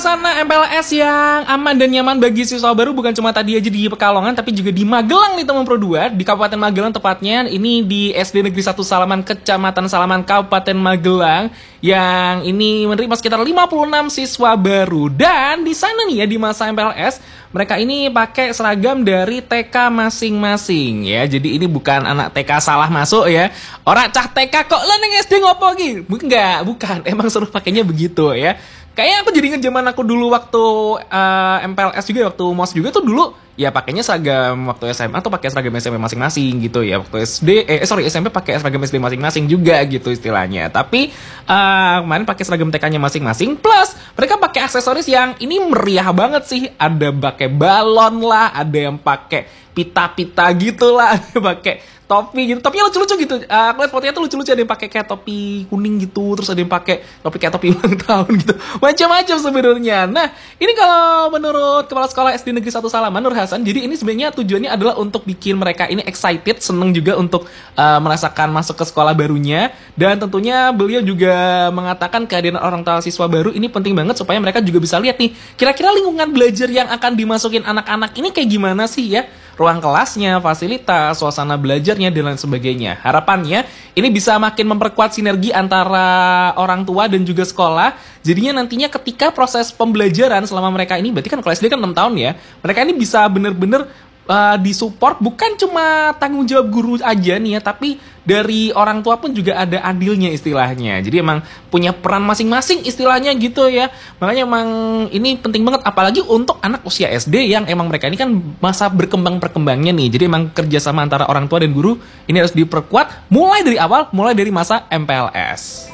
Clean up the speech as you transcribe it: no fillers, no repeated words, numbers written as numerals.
Sana MPLS yang aman dan nyaman bagi siswa baru bukan cuma tadi aja di Pekalongan tapi juga di Magelang nih teman Pro 2, di Kabupaten Magelang tepatnya. Ini di SD Negeri 1 Salaman, Kecamatan Salaman, Kabupaten Magelang, yang ini menerima sekitar 56 siswa baru. Dan di sana nih ya, di masa MPLS mereka ini pakai seragam dari TK masing-masing ya. Jadi ini bukan anak TK salah masuk ya. Orang cah TK kok lah neng SD ngopo gitu. Enggak, bukan. Emang suruh pakainya begitu ya. Kayaknya aku jadi inget zaman aku dulu waktu MPLS juga, waktu MOS juga tuh dulu ya pakainya seragam waktu SMA tuh pakai seragam SMP masing-masing gitu ya. Waktu SMP pakai seragam SD masing-masing juga gitu istilahnya. Tapi kemarin pakai seragam TK-nya masing-masing, plus mereka pakai aksesoris yang ini meriah banget sih. Ada pakai balon lah, ada yang pakai pita-pita gitu lah, ada pakai topi gitu, topinya lucu-lucu gitu. Aku lihat fotonya tuh lucu-lucu, ada yang pakai kayak topi kuning gitu, terus ada yang pakai topi kayak topi ulang tahun gitu, macam-macam sebenarnya. Nah, ini kalau menurut Kepala Sekolah SD Negeri 1 Salaman, Nur Hasan, jadi ini sebenarnya tujuannya adalah untuk bikin mereka ini excited, seneng juga untuk merasakan masuk ke sekolah barunya. Dan tentunya beliau juga mengatakan kehadiran orang tua siswa baru ini penting banget supaya mereka juga bisa lihat nih, kira-kira lingkungan belajar yang akan dimasukin anak-anak ini kayak gimana sih ya, ruang kelasnya, fasilitas, suasana belajarnya, dan lain sebagainya. Harapannya ini bisa makin memperkuat sinergi antara orang tua dan juga sekolah. Jadinya nantinya ketika proses pembelajaran selama mereka ini, berarti kan kalau SD kan 6 tahun ya, mereka ini bisa bener-bener disupport, bukan cuma tanggung jawab guru aja nih ya, tapi dari orang tua pun juga ada adilnya istilahnya. Jadi emang punya peran masing-masing istilahnya gitu ya. Makanya emang ini penting banget, apalagi untuk anak usia SD yang emang mereka ini kan masa berkembang-perkembangnya nih. Jadi emang kerjasama antara orang tua dan guru ini harus diperkuat mulai dari awal, mulai dari masa MPLS.